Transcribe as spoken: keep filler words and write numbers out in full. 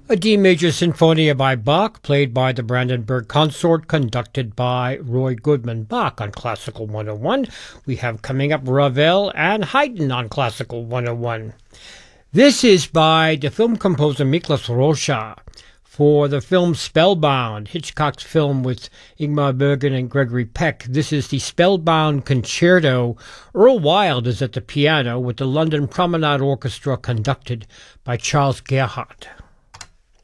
A D major sinfonia by Bach, played by the Brandenburg Consort, conducted by Roy Goodman. Bach on Classical one oh one. We have coming up Ravel and Haydn on Classical one oh one. This is by the film composer Miklos Rozsa for the film Spellbound, Hitchcock's film with Ingmar Bergman and Gregory Peck. This is the Spellbound Concerto. Earl Wild is at the piano with the London Promenade Orchestra conducted by Charles Gerhardt.